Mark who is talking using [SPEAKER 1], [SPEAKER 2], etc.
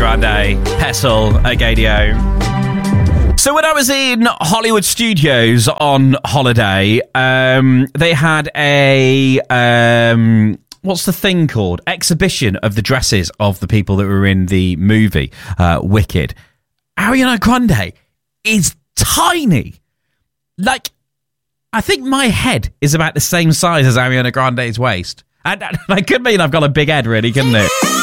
[SPEAKER 1] Grande, Pestle, Agadio. So when I was in Hollywood Studios on holiday, they had a, what's the thing called? Exhibition of the dresses of the people that were in the movie, Wicked. Ariana Grande is tiny. Like, I think my head is about the same size as Ariana Grande's waist. And that could mean I've got a big head, really, couldn't it?